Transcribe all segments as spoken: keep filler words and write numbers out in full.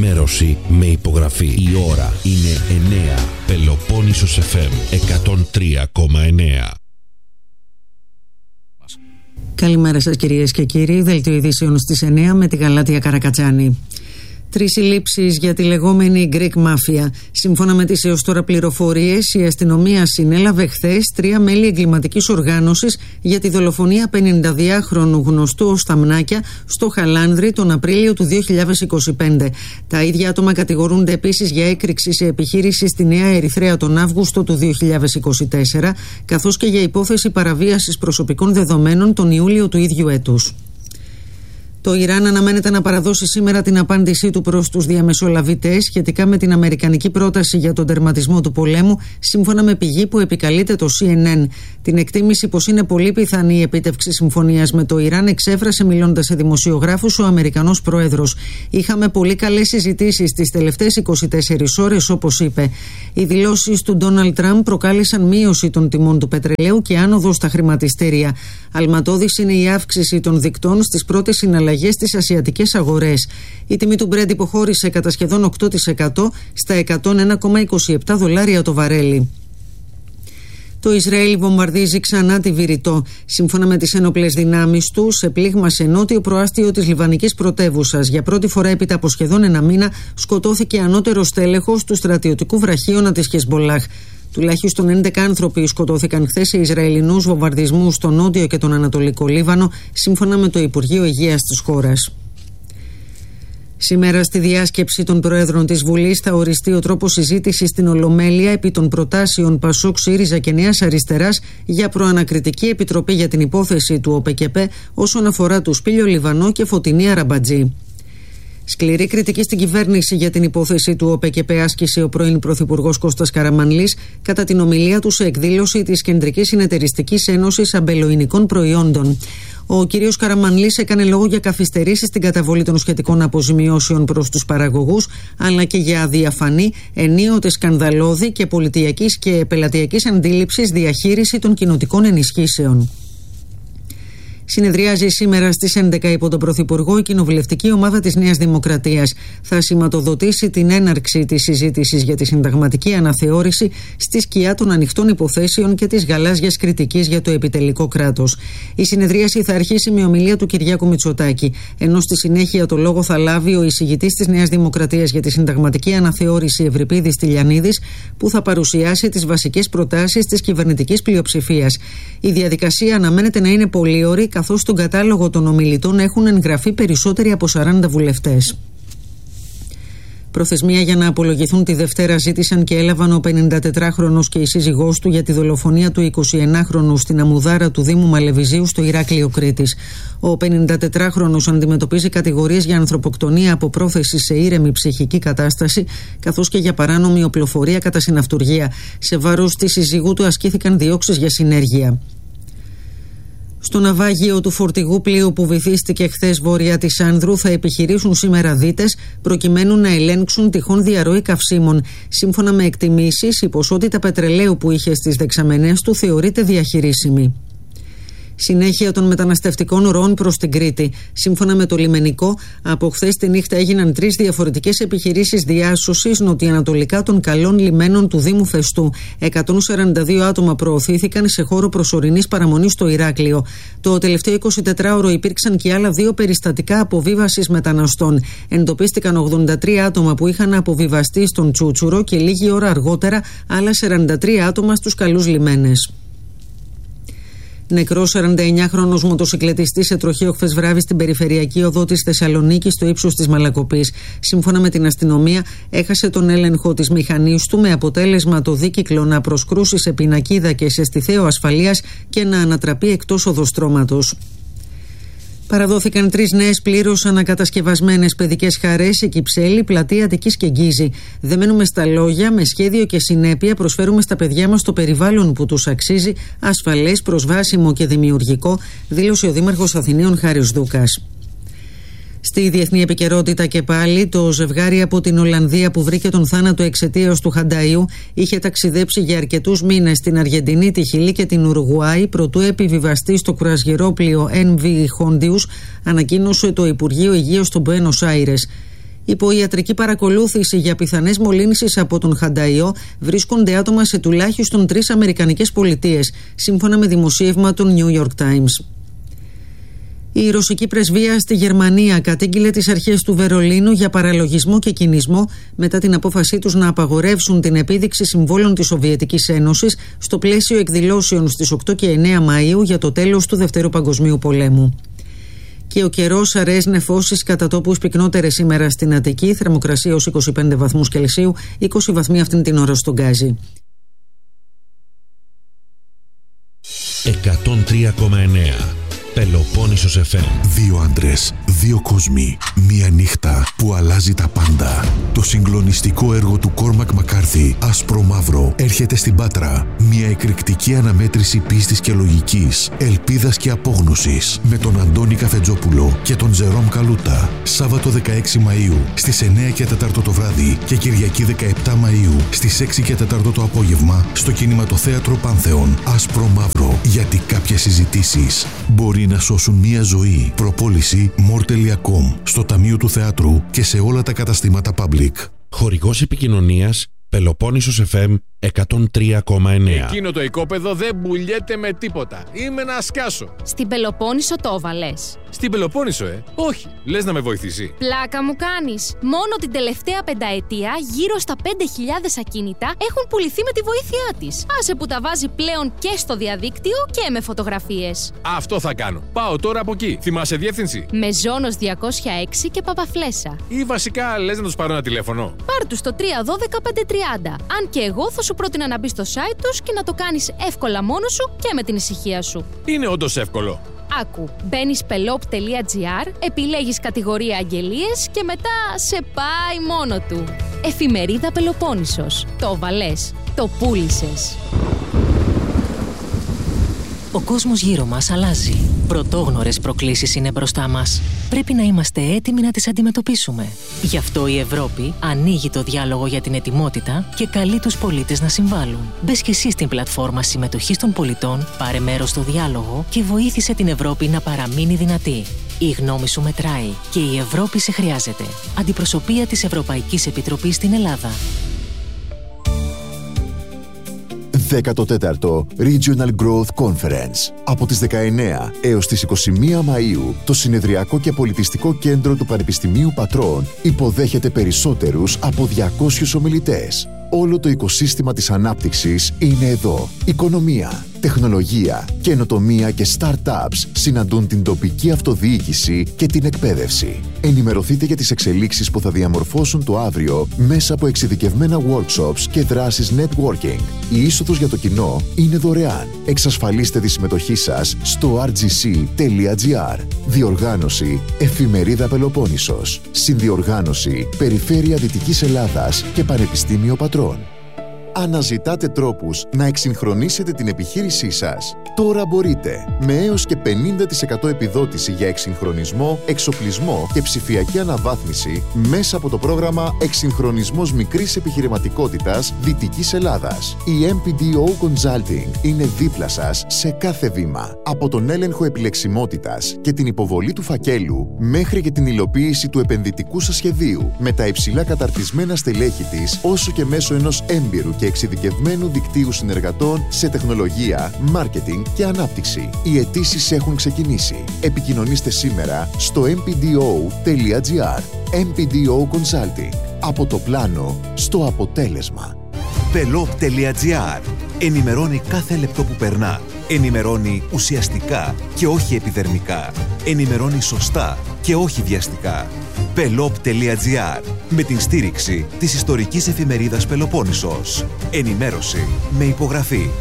ενημέρωση με υπογραφή. Η ώρα είναι εννέα. Πελοπόννησος εφ εμ εκατόν τρία κόμμα εννέα. Καλημέρα σας κυρίες και κύριοι. Δελτίο ειδήσεων στις εννέα με τη Γαλάτια Καρακατσάνη. Τρεις συλλήψεις για τη λεγόμενη Greek Mafia. Σύμφωνα με τις έως τώρα πληροφορίες, η αστυνομία συνέλαβε χθες τρία μέλη εγκληματικής οργάνωσης για τη δολοφονία πενηνταδυάχρονου γνωστού ως Θαμνάκια στο Χαλάνδρι τον Απρίλιο του δύο χιλιάδες είκοσι πέντε. Τα ίδια άτομα κατηγορούνται επίσης για έκρηξη σε επιχείρηση στη Νέα Ερυθρέα τον Αύγουστο του δύο χιλιάδες είκοσι τέσσερα, καθώς και για υπόθεση παραβίασης προσωπικών δεδομένων τον Ιούλιο του ίδιου έτους. Το Ιράν αναμένεται να παραδώσει σήμερα την απάντησή του προς τους διαμεσολαβητές σχετικά με την αμερικανική πρόταση για τον τερματισμό του πολέμου, σύμφωνα με πηγή που επικαλείται το σι εν εν. Την εκτίμηση πως είναι πολύ πιθανή η επίτευξη συμφωνίας με το Ιράν εξέφρασε μιλώντας σε δημοσιογράφους ο Αμερικανός πρόεδρος. «Είχαμε πολύ καλές συζητήσεις τις τελευταίες είκοσι τέσσερις ώρες», όπως είπε. Οι δηλώσεις του Ντόναλντ Τραμπ προκάλεσαν μείωση των τιμών του πετρελαίου και άνοδο στα χρηματιστήρια. Αλματώδης είναι η αύξηση των δικτών στις πρώτες συναλλαγές στις ασιατικές αγορές. Η τιμή του Brent υποχώρησε κατά σχεδόν οκτώ τοις εκατό στα εκατόν ένα κόμμα είκοσι επτά δολάρια το βαρέλι. Το Ισραήλ βομβαρδίζει ξανά τη Βηρητό. Σύμφωνα με τις ένοπλες δυνάμεις του, σε πλήγμα σε νότιο προάστιο της λιβανικής πρωτεύουσας, για πρώτη φορά έπειτα από σχεδόν ένα μήνα, σκοτώθηκε ανώτερος τέλεχος του στρατιωτικού βραχίωνα της Χεσμολάχ. Τουλάχιστον έντεκα άνθρωποι σκοτώθηκαν χθες σε Ισραηλινούς βομβαρδισμούς στο νότιο και τον Ανατολικό Λίβανο, σύμφωνα με το Υπουργείο Υγείας της χώρας. Σήμερα στη διάσκεψη των Προέδρων της Βουλής θα οριστεί ο τρόπος συζήτησης στην Ολομέλεια επί των προτάσεων Πασόκ, ΣΥΡΙΖΑ και Νέας Αριστεράς για προανακριτική επιτροπή για την υπόθεση του ΟΠΕΚΕΠΕ όσον αφορά του Σπήλιο Λιβανό και Φωτεινή Αραμπατζή. Σκληρή κριτική στην κυβέρνηση για την υπόθεση του ΟΠΕΚΕΠΕ άσκησε ο πρώην Πρωθυπουργός Κώστας Καραμανλής κατά την ομιλία του σε εκδήλωση της Κεντρικής Συνεταιριστικής Ένωσης Αμπελοϊνικών Προϊόντων. Ο κ. Καραμανλής έκανε λόγο για καθυστερήσεις στην καταβολή των σχετικών αποζημιώσεων προς τους παραγωγούς, αλλά και για αδιαφανή, ενίοτε σκανδαλώδη και πολιτιακής και πελατειακής αντίληψης διαχείριση των κοινοτικών ενισχύσεων. Συνεδριάζει σήμερα στις έντεκα υπό τον Πρωθυπουργό η κοινοβουλευτική ομάδα της Νέας Δημοκρατίας. Θα σηματοδοτήσει την έναρξη της συζήτησης για τη συνταγματική αναθεώρηση στη σκιά των ανοιχτών υποθέσεων και της γαλάζιας κριτικής για το επιτελικό κράτος. Η συνεδρίαση θα αρχίσει με ομιλία του Κυριάκου Μητσοτάκη, ενώ στη συνέχεια το λόγο θα λάβει ο εισηγητής της Νέας Δημοκρατίας για τη συνταγματική αναθεώρηση Ευρυπίδης Τηλιανίδης, που θα παρουσιάσει τις βασικές προτάσεις της κυβερνητικής πλειοψηφίας. Η διαδικασία αναμένεται να είναι πολύωρη, καθώς στον κατάλογο των ομιλητών έχουν εγγραφεί περισσότεροι από σαράντα βουλευτές. Προθεσμία για να απολογηθούν τη Δευτέρα ζήτησαν και έλαβαν ο πενηντατετράχρονος και η σύζυγός του για τη δολοφονία του εικοσιενάχρονου στην Αμμουδάρα του Δήμου Μαλεβιζίου στο Ηράκλειο Κρήτης. Ο πενηντατετράχρονος αντιμετωπίζει κατηγορίες για ανθρωποκτονία από πρόθεση σε ήρεμη ψυχική κατάσταση, καθώς και για παράνομη οπλοφορία κατά συναυτουργία. Σε βάρος της σύζυγού του ασκήθηκαν διώξεις για συνέργεια. Στο ναυάγιο του φορτηγού πλοίου που βυθίστηκε χθες βόρεια της Άνδρου θα επιχειρήσουν σήμερα δίτες προκειμένου να ελέγξουν τυχόν διαρροή καυσίμων. Σύμφωνα με εκτιμήσεις, η ποσότητα πετρελαίου που είχε στις δεξαμενές του θεωρείται διαχειρίσιμη. Συνέχεια των μεταναστευτικών ροών προς την Κρήτη. Σύμφωνα με το λιμενικό, από χθες τη νύχτα έγιναν τρεις διαφορετικές επιχειρήσεις διάσωσης νοτιοανατολικά των καλών λιμένων του Δήμου Φεστού. εκατόν σαράντα δύο άτομα προωθήθηκαν σε χώρο προσωρινής παραμονής στο Ηράκλειο. Το τελευταίο εικοσιτετράωρο υπήρξαν και άλλα δύο περιστατικά αποβίβασης μεταναστών. Εντοπίστηκαν ογδόντα τρία άτομα που είχαν αποβιβαστεί στον Τσούτσουρο και λίγη ώρα αργότερα άλλα σαράντα τρία άτομα στους καλούς λιμένες. Νεκρός σαρανταεννιάχρονος μοτοσυκλετιστής σε τροχαίο χθες βράδυ στην περιφερειακή οδό της Θεσσαλονίκης στο ύψος της Μαλακοπής. Σύμφωνα με την αστυνομία, έχασε τον έλεγχο της μηχανής του με αποτέλεσμα το δίκυκλο να προσκρούσει σε πινακίδα και σε στιθαίο ασφαλείας και να ανατραπεί εκτός οδοστρώματος. Παραδόθηκαν τρεις νέες πλήρως ανακατασκευασμένες παιδικές χαρές σε Κυψέλη, Πλατεία Αττικής και Γκίζη. Δεν μένουμε στα λόγια, με σχέδιο και συνέπεια προσφέρουμε στα παιδιά μας το περιβάλλον που τους αξίζει, ασφαλές, προσβάσιμο και δημιουργικό, δήλωσε ο Δήμαρχος Αθηναίων Χάρης Δούκας. Στη διεθνή επικαιρότητα και πάλι, το ζευγάρι από την Ολλανδία που βρήκε τον θάνατο εξαιτίας του Χανταΐου είχε ταξιδέψει για αρκετούς μήνες στην Αργεντινή, τη Χιλή και την Ουρουγουάη προτού επιβιβαστεί στο κρουαζιερόπλοιο Εν Βι Χόντιους, ανακοίνωσε το Υπουργείο Υγείας του Μπουένος Άιρες. Υπό ιατρική παρακολούθηση για πιθανές μολύνσεις από τον χανταϊό βρίσκονται άτομα σε τουλάχιστον τρεις Αμερικανικές πολιτείες, σύμφωνα με δημοσίευμα του New York Times. Η ρωσική πρεσβεία στη Γερμανία κατήγγειλε τις αρχές του Βερολίνου για παραλογισμό και κινησμό μετά την απόφασή τους να απαγορεύσουν την επίδειξη συμβόλων της Σοβιετικής Ένωσης στο πλαίσιο εκδηλώσεων στις οκτώ και εννέα Μαΐου για το τέλος του Δευτέρου Παγκοσμίου Πολέμου. Και ο καιρός αραιές νεφώσεις κατά τόπους πυκνότερες σήμερα στην Αττική, θερμοκρασία ως είκοσι πέντε βαθμούς Κελσίου, είκοσι βαθμοί αυτήν την ώρα στον Γκάζι. εκατόν τρία κόμμα εννέα Πελοπόννησος εφ εμ. Δύο άντρες, δύο κόσμοι, μία νύχτα που αλλάζει τα πάντα. Το συγκλονιστικό έργο του Κόρμακ Μακάρθι, Άσπρο Μαύρο, έρχεται στην Πάτρα. Μια εκρηκτική αναμέτρηση πίστης και λογικής, ελπίδας και απόγνωσης, με τον Αντώνη Καφετζόπουλο και τον Τζερόμ Καλούτα. Σάββατο δεκαέξι Μαΐου στις εννέα και τέσσερα το βράδυ και Κυριακή δεκαεπτά Μαΐου στις έξι και τέσσερα το απόγευμα στο Κινηματοθέατρο Πάνθεον. Άσπρο Μαύρο, γιατί κάποιες συζητήσεις μπορεί να σώσουν μία ζωή. Προπόληση more τελεία com στο Ταμείο του Θεάτρου και σε όλα τα καταστήματα Public. Χορηγός επικοινωνίας Πελοπόννησος εφ εμ εκατόν τρία κόμμα εννέα. Εκείνο το οικόπεδο δεν πουλιέται με τίποτα. Είμαι να σκάσω. Στην Πελοπόννησο το έβαλες? Στην Πελοπόννησο, ε. Όχι. Λες να με βοηθήσει? Πλάκα μου κάνεις. Μόνο την τελευταία πενταετία γύρω στα πέντε χιλιάδες ακίνητα έχουν πουληθεί με τη βοήθειά της. Άσε που τα βάζει πλέον και στο διαδίκτυο και με φωτογραφίες. Αυτό θα κάνω. Πάω τώρα από εκεί. Θυμάσαι διεύθυνση? Μεζόνος διακόσια έξι και Παπαφλέσσα. Ή βασικά λες να τους πάρω ένα τηλέφωνο? Πάρ' τους στο τρία ένα δύο πέντε τριάντα. Αν και εγώ θα σου πρότεινα να μπεις στο site τους και να το κάνεις εύκολα μόνος σου και με την ησυχία σου. Είναι όντως εύκολο. Άκου, μπαίνεις πελόπ τελεία τζι άρ, επιλέγεις κατηγορία αγγελίες και μετά σε πάει μόνο του. Εφημερίδα Πελοπόννησος. Το βαλές, το πούλησες. Ο κόσμος γύρω μας αλλάζει. Πρωτόγνωρες προκλήσεις είναι μπροστά μας. Πρέπει να είμαστε έτοιμοι να τις αντιμετωπίσουμε. Γι' αυτό η Ευρώπη ανοίγει το διάλογο για την ετοιμότητα και καλεί τους πολίτες να συμβάλλουν. Μπες και εσύ στην πλατφόρμα συμμετοχής των πολιτών, πάρε μέρος στο διάλογο και βοήθησε την Ευρώπη να παραμείνει δυνατή. Η γνώμη σου μετράει και η Ευρώπη σε χρειάζεται. Αντιπροσωπεία της Ευρωπαϊκής Επιτροπής στην Ελλάδα. δέκατο τέταρτο Regional Growth Conference. Από τις δεκαεννέα έως τις είκοσι μία Μαΐου, το Συνεδριακό και Πολιτιστικό Κέντρο του Πανεπιστημίου Πατρών υποδέχεται περισσότερους από διακόσιους ομιλητές. Όλο το οικοσύστημα της ανάπτυξης είναι εδώ. Οικονομία, τεχνολογία, καινοτομία και startups συναντούν την τοπική αυτοδιοίκηση και την εκπαίδευση. Ενημερωθείτε για τις εξελίξεις που θα διαμορφώσουν το αύριο μέσα από εξειδικευμένα workshops και δράσεις networking. Η είσοδος για το κοινό είναι δωρεάν. Εξασφαλίστε τη συμμετοχή σας στο αρ τζι σι τελεία τζι άρ. Διοργάνωση Εφημερίδα Πελοπόννησος. Συνδιοργάνωση Περιφέρεια Δυτικής Ελλάδας και Πανεπιστήμιο Πατρών. Αναζητάτε τρόπους να εξυγχρονίσετε την επιχείρησή σας? Τώρα μπορείτε, με έως και πενήντα τοις εκατό επιδότηση για εξυγχρονισμό, εξοπλισμό και ψηφιακή αναβάθμιση μέσα από το πρόγραμμα Εξυγχρονισμός Μικρής Επιχειρηματικότητας Δυτικής Ελλάδας. Η εμ πι ντι ο Consulting είναι δίπλα σας σε κάθε βήμα. Από τον έλεγχο επιλεξιμότητας και την υποβολή του φακέλου μέχρι και την υλοποίηση του επενδυτικού σας σχεδίου, με τα υψηλά καταρτισμένα στελέχη της, όσο και μέσω ενός έμπειρου και εξειδικευμένου δικτύου συνεργατών σε τεχνολογία, μάρκετινγκ και ανάπτυξη. Οι αιτήσεις έχουν ξεκινήσει. Επικοινωνήστε σήμερα στο εμ πι ντι ο τελεία τζι άρ. εμ πι ντι ο Consulting. Από το πλάνο στο αποτέλεσμα. πελόπ τελεία τζι άρ. Ενημερώνει κάθε λεπτό που περνά. Ενημερώνει ουσιαστικά και όχι επιδερμικά. Ενημερώνει σωστά και όχι βιαστικά. πελόπ τελεία τζι άρ. Με την στήριξη της ιστορικής εφημερίδας Πελοπόννησος. Ενημέρωση με υπογραφή.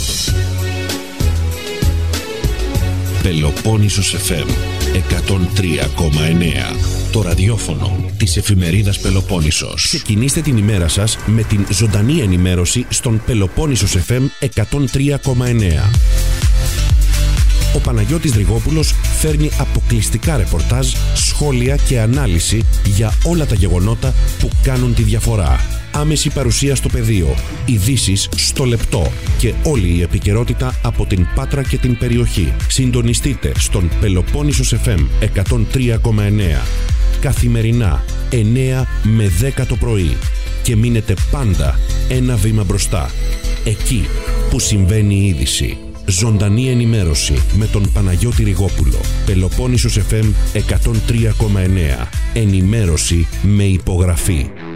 Πελοπόννησος εφ εμ εκατόν τρία κόμμα εννέα. Το ραδιόφωνο της εφημερίδας Πελοπόννησος. Ξεκινήστε την ημέρα σας με την ζωντανή ενημέρωση στον Πελοπόννησος εφ εμ εκατόν τρία κόμμα εννέα. Ο Παναγιώτης Δρυγόπουλος φέρνει αποκλειστικά ρεπορτάζ, σχόλια και ανάλυση για όλα τα γεγονότα που κάνουν τη διαφορά. Άμεση παρουσία στο πεδίο, ειδήσεις στο λεπτό και όλη η επικαιρότητα από την Πάτρα και την περιοχή. Συντονιστείτε στον Πελοπόννησος εφ εμ εκατόν τρία κόμμα εννέα. Καθημερινά εννιά με δέκα το πρωί και μείνετε πάντα ένα βήμα μπροστά. Εκεί που συμβαίνει η είδηση. Ζωντανή ενημέρωση με τον Παναγιώτη Ριγόπουλο. Πελοπόννησος εφ εμ εκατόν τρία κόμμα εννέα. Ενημέρωση με υπογραφή.